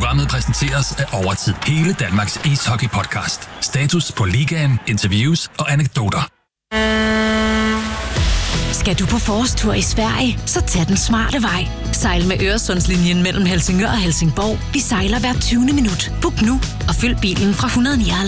Programmet præsenteres af Overtid. Hele Danmarks ishockey-podcast. Status på ligaen, interviews og anekdoter. Skal du på forårstur i Sverige, så tag den smarte vej. Sejl med Øresundslinjen mellem Helsingør og Helsingborg. Vi sejler hver 20. minut. Book nu og fyld bilen fra 199.